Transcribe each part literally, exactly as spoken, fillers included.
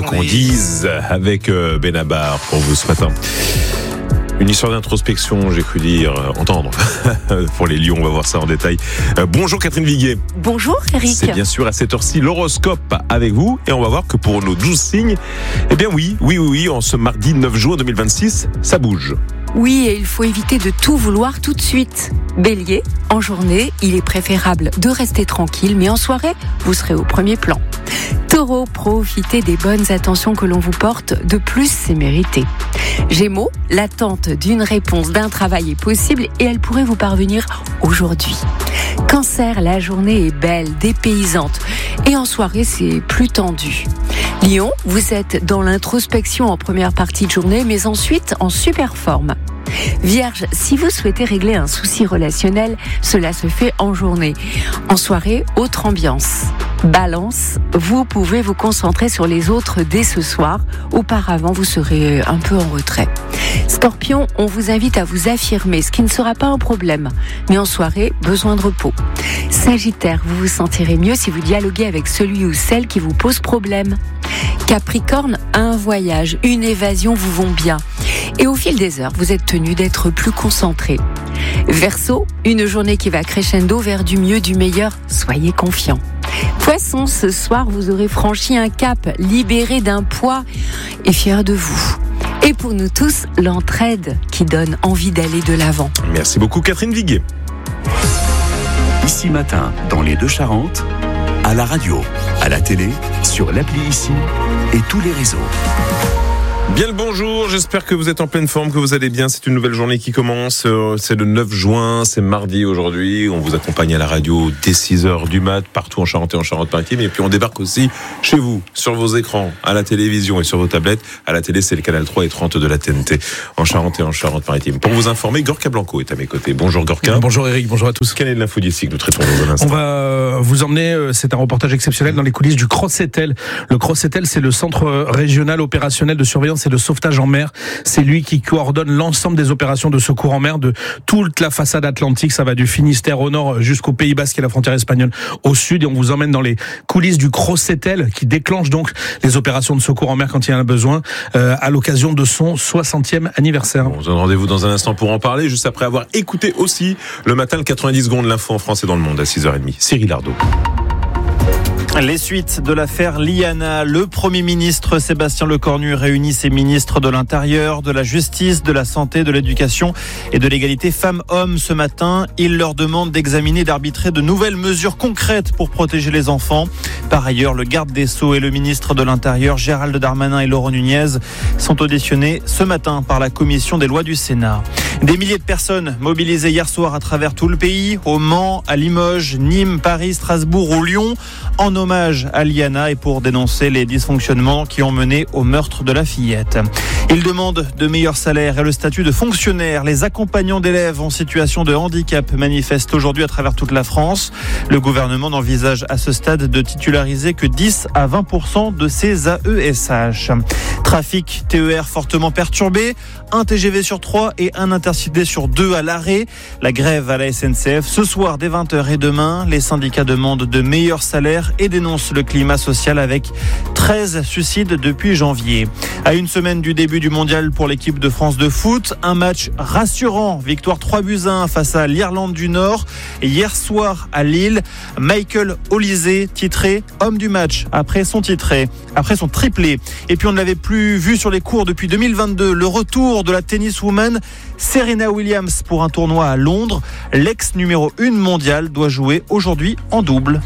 Condize avec euh, Benabar pour vous ce matin. Une histoire d'introspection, j'ai cru dire, euh, entendre. Pour les lions, on va voir ça en détail. Euh, bonjour Catherine Viguier. Bonjour Eric. C'est bien sûr à cette heure-ci l'horoscope avec vous. Et on va voir que pour nos douze signes, eh bien oui, oui, oui, oui, en ce mardi neuf juin deux mille vingt-six, ça bouge. Oui, et il faut éviter de tout vouloir tout de suite. Bélier, en journée, il est préférable de rester tranquille, mais en soirée, vous serez au premier plan. Taureau, profitez des bonnes attentions que l'on vous porte, de plus c'est mérité. Gémeaux, l'attente d'une réponse d'un travail est possible et elle pourrait vous parvenir aujourd'hui. Cancer, la journée est belle, dépaysante et en soirée c'est plus tendu. Lion, vous êtes dans l'introspection en première partie de journée mais ensuite en super forme. Vierge, si vous souhaitez régler un souci relationnel, cela se fait en journée. En soirée, autre ambiance. Balance, vous pouvez vous concentrer sur les autres dès ce soir. Auparavant, vous serez un peu en retrait. Scorpion, on vous invite à vous affirmer, ce qui ne sera pas un problème. Mais en soirée, besoin de repos. Sagittaire, vous vous sentirez mieux si vous dialoguez avec celui ou celle qui vous pose problème. Capricorne, un voyage, une évasion vous vont bien. Et au fil des heures, vous êtes tenu d'être plus concentré. Verseau, une journée qui va crescendo vers du mieux, du meilleur. Soyez confiant. Poisson, ce soir, vous aurez franchi un cap, libéré d'un poids et fier de vous. Et pour nous tous, l'entraide qui donne envie d'aller de l'avant. Merci beaucoup Catherine Viguier. Ici Matin, dans les Deux-Charentes, à la radio, à la télé, sur l'appli Ici et tous les réseaux. Bien le bonjour, j'espère que vous êtes en pleine forme, que vous allez bien. C'est une nouvelle journée qui commence, c'est le neuf juin, c'est mardi aujourd'hui. On vous accompagne à la radio dès six heures du mat, partout en Charente et en Charente-Maritime. Et puis on débarque aussi chez vous, sur vos écrans, à la télévision et sur vos tablettes. À la télé, c'est le canal trois et trente de la T N T, en Charente et en Charente-Maritime. Pour vous informer, Gorka Blanco est à mes côtés. Bonjour Gorka. Bonjour Eric, bonjour à tous. Quelle est l'info d'ici que nous traitons dans un instant? On va vous emmener, c'est un reportage exceptionnel dans les coulisses du Crossetel. Le Crossetel, c'est le centre régional opérationnel de surveillance et de sauvetage en mer. C'est lui qui coordonne l'ensemble des opérations de secours en mer de toute la façade atlantique. Ça va du Finistère au nord jusqu'au Pays Basque et la frontière espagnole au sud. Et on vous emmène dans les coulisses du Crossetel qui déclenche donc les opérations de secours en mer quand il y en a besoin euh, à l'occasion de son soixantième anniversaire. Bon, on se donne rendez-vous dans un instant pour en parler, juste après avoir écouté aussi le matin le quatre-vingt-dix secondes l'info en France et dans le monde à six heures trente. Cyril Ardo. Les suites de l'affaire Liana. Le Premier ministre Sébastien Lecornu réunit ses ministres de l'Intérieur, de la Justice, de la Santé, de l'Éducation et de l'égalité femmes-hommes ce matin. Il leur demande d'examiner et d'arbitrer de nouvelles mesures concrètes pour protéger les enfants. Par ailleurs, le garde des Sceaux et le ministre de l'Intérieur, Gérald Darmanin et Laurent Nunez, sont auditionnés ce matin par la commission des lois du Sénat. Des milliers de personnes mobilisées hier soir à travers tout le pays, au Mans, à Limoges, Nîmes, Paris, Strasbourg ou Lyon, en hommage à Liana et pour dénoncer les dysfonctionnements qui ont mené au meurtre de la fillette. Ils demandent de meilleurs salaires et le statut de fonctionnaire. Les accompagnants d'élèves en situation de handicap manifestent aujourd'hui à travers toute la France. Le gouvernement n'envisage à ce stade de titulariser que dix à vingt pour cent de ces A E S H. Trafic T E R fortement perturbé, un T G V sur trois et un intercité sur deux à l'arrêt. La grève à la S N C F ce soir dès vingt heures et demain. Les syndicats demandent de meilleurs salaires et dénoncent le climat social avec treize suicides depuis janvier. À une semaine du début du mondial pour l'équipe de France de foot, un match rassurant. Victoire trois buts à un face à l'Irlande du Nord. Hier soir à Lille, Michael Olise titré homme du match après son titré, après son triplé. Et puis on ne l'avait plus vu sur les cours depuis deux mille vingt-deux. Le retour de la tenniswoman Serena Williams pour un tournoi à Londres. L'ex numéro un mondiale doit jouer aujourd'hui en double.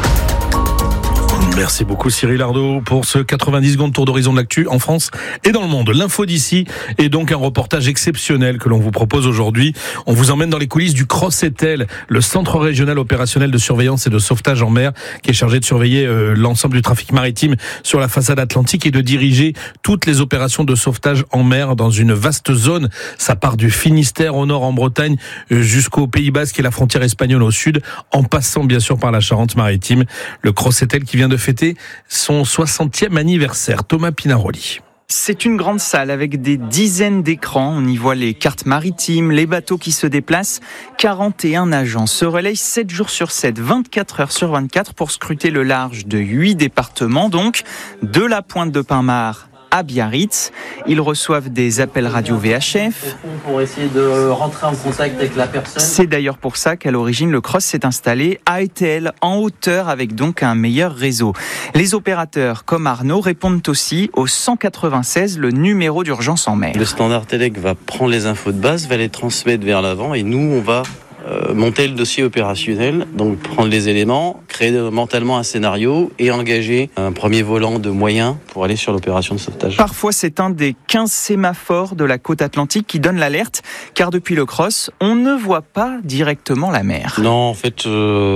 Merci beaucoup Cyril Ardo pour ce quatre-vingt-dix secondes tour d'horizon de l'actu en France et dans le monde. L'info d'ici est donc un reportage exceptionnel que l'on vous propose aujourd'hui. On vous emmène dans les coulisses du Crossetel, le centre régional opérationnel de surveillance et de sauvetage en mer qui est chargé de surveiller euh, l'ensemble du trafic maritime sur la façade atlantique et de diriger toutes les opérations de sauvetage en mer dans une vaste zone. Ça part du Finistère au nord en Bretagne jusqu'au Pays Basque et la frontière espagnole au sud, en passant bien sûr par la Charente-Maritime. Le Crossetel qui vient de fêter son soixantième anniversaire. Thomas Pinaroli. C'est une grande salle avec des dizaines d'écrans. On y voit les cartes maritimes, les bateaux qui se déplacent. quarante et un agents se relayent sept jours sur sept, vingt-quatre heures sur vingt-quatre pour scruter le large de huit départements, donc de la pointe de Pinmar à Biarritz. Ils reçoivent des appels radio V H F. Pour essayer de rentrer en contact avec la personne. C'est d'ailleurs pour ça qu'à l'origine, le Cross s'est installé à Étel, en hauteur, avec donc un meilleur réseau. Les opérateurs, comme Arnaud, répondent aussi au cent quatre-vingt-seize, le numéro d'urgence en mer. Le standard Telec va prendre les infos de base, va les transmettre vers l'avant et nous, on va euh, monter le dossier opérationnel, donc prendre les éléments, créer mentalement un scénario et engager un premier volant de moyens pour aller sur l'opération de sauvetage. Parfois, c'est un des quinze sémaphores de la côte atlantique qui donne l'alerte, car depuis le Cross, on ne voit pas directement la mer. Non, en fait,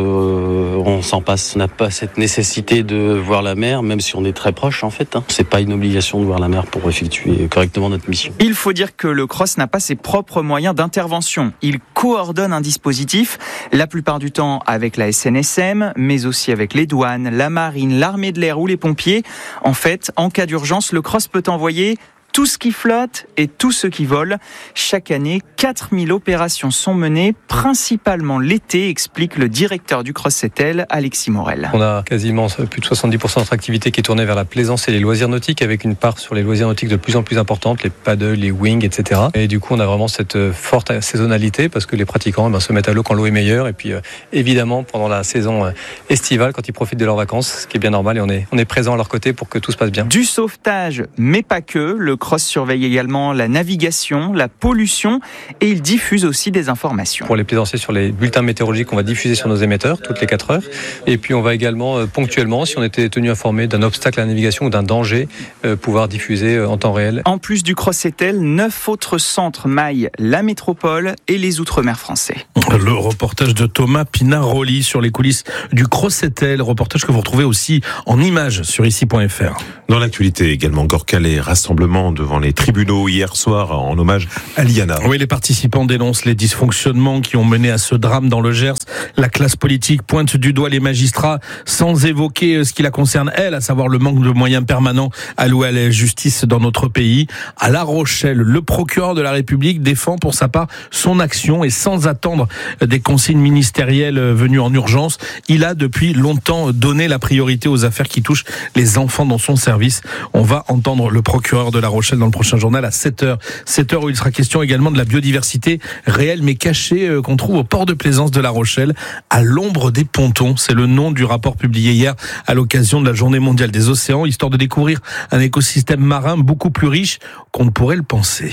euh, on s'en passe. On n'a pas cette nécessité de voir la mer, même si on est très proche, en fait. Hein. C'est pas une obligation de voir la mer pour effectuer correctement notre mission. Il faut dire que le Cross n'a pas ses propres moyens d'intervention. Il coordonne un dispositif, la plupart du temps avec la S N S M, mais aussi avec les douanes, la marine, l'armée de l'air ou les pompiers. En fait, en cas d'urgence, le Cross peut envoyer tout ce qui flotte et tout ce qui vole. Chaque année, quatre mille opérations sont menées, principalement l'été, explique le directeur du Cross-Étel, Alexis Morel. On a quasiment plus de soixante-dix pour cent de notre activité qui est tournée vers la plaisance et les loisirs nautiques, avec une part sur les loisirs nautiques de plus en plus importante, les paddles, les wings, et cetera. Et du coup, on a vraiment cette forte saisonnalité parce que les pratiquants eh ben, se mettent à l'eau quand l'eau est meilleure. Et puis, euh, évidemment, pendant la saison euh, estivale, quand ils profitent de leurs vacances, ce qui est bien normal, et on est, on est présent à leur côté pour que tout se passe bien. Du sauvetage, mais pas que. Le Cross surveille également la navigation, la pollution et il diffuse aussi des informations. Pour les plaisanciers, sur les bulletins météorologiques, on va diffuser sur nos émetteurs toutes les quatre heures. Et puis on va également euh, ponctuellement, si on était tenu informé d'un obstacle à la navigation ou d'un danger, euh, pouvoir diffuser euh, en temps réel. En plus du Cross-Étel, neuf autres centres maillent la métropole et les outre-mer français. Le reportage de Thomas Pinaroli sur les coulisses du Cross-Étel, reportage que vous retrouvez aussi en images sur ici point f r. Dans l'actualité également, Gorka-les rassemblements devant les tribunaux hier soir en hommage à Liana. Oui, les participants dénoncent les dysfonctionnements qui ont mené à ce drame dans le Gers. La classe politique pointe du doigt les magistrats sans évoquer ce qui la concerne elle, à savoir le manque de moyens permanents alloués à la justice dans notre pays. À La Rochelle, le procureur de la République défend pour sa part son action et sans attendre des consignes ministérielles venues en urgence, il a depuis longtemps donné la priorité aux affaires qui touchent les enfants dans son service. On va entendre le procureur de La Rochelle dans le prochain journal à sept heures. sept heures où il sera question également de la biodiversité réelle mais cachée euh, qu'on trouve au port de plaisance de La Rochelle, à l'ombre des pontons. C'est le nom du rapport publié hier à l'occasion de la Journée mondiale des océans, histoire de découvrir un écosystème marin beaucoup plus riche qu'on ne pourrait le penser.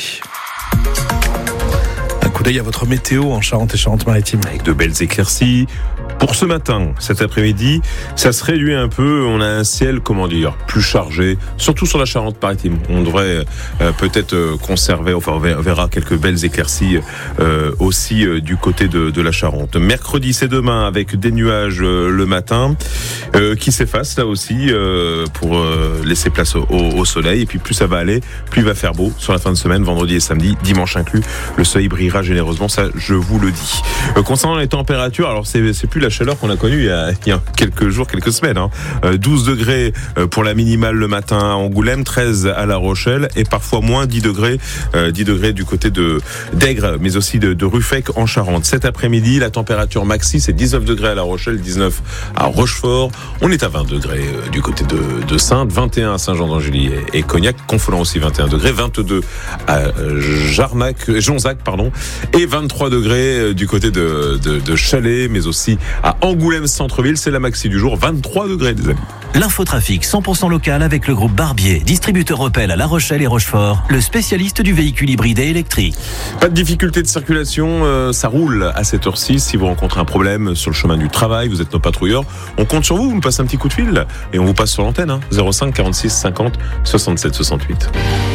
Un coup d'œil à votre météo en Charente et Charente-Maritime. Avec de belles éclaircies. Pour ce matin, cet après-midi, ça se réduit un peu. On a un ciel, comment dire, plus chargé, surtout sur la Charente-Maritime. On devrait euh, peut-être euh, conserver, enfin on verra quelques belles éclaircies euh, aussi euh, du côté de, de la Charente. Mercredi, c'est demain avec des nuages euh, le matin euh, qui s'effacent là aussi euh, pour euh, laisser place au, au soleil. Et puis plus ça va aller, plus il va faire beau sur la fin de semaine, vendredi et samedi, dimanche inclus. Le soleil brillera généreusement, ça je vous le dis. Euh, concernant les températures, alors c'est, c'est plus la chaleur qu'on a connue il y a, il y a quelques jours, quelques semaines. Hein. Euh, douze degrés pour la minimale le matin à Angoulême, treize à La Rochelle et parfois moins dix degrés, euh, dix degrés du côté de d'Aigre, mais aussi de, de Ruffec en Charente. Cet après-midi, la température maxi, c'est dix-neuf degrés à La Rochelle, dix-neuf à Rochefort. On est à vingt degrés euh, du côté de, de Saintes, vingt et un à Saint-Jean-d'Angély et, et Cognac, Confolens aussi vingt et un degrés, vingt-deux à Jarnac, Jonzac, pardon, et vingt-trois degrés du côté de, de, de Chalais, mais aussi à Angoulême centre-ville. C'est la maxi du jour, vingt-trois degrés, les amis. L'infotrafic cent pour cent local avec le groupe Barbier, distributeur Opel à La Rochelle et Rochefort, le spécialiste du véhicule hybride et électrique. Pas de difficulté de circulation, euh, ça roule à cette heure-ci. Si vous rencontrez un problème sur le chemin du travail, vous êtes nos patrouilleurs, on compte sur vous, vous nous passez un petit coup de fil et on vous passe sur l'antenne, hein, zéro cinq quarante-six cinquante soixante-sept soixante-huit.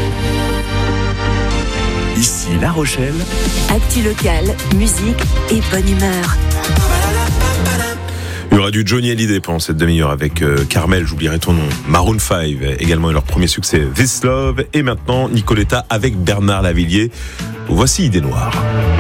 Ici La Rochelle. Actu locale, musique et bonne humeur. Il y aura du Johnny Hallyday pendant cette demi-heure avec euh, Carmel, j'oublierai ton nom, Maroon cinq, également leur premier succès This Love, et maintenant Nicoletta avec Bernard Lavillier. Voici Idée Noire.